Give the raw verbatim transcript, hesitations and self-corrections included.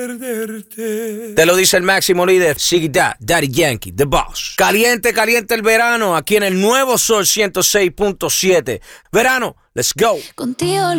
Te lo dice el máximo líder, Ziggy Da, Daddy Yankee, The Boss. Caliente, caliente el verano, aquí en el nuevo Sol ciento seis punto siete. Verano, let's go. Contigo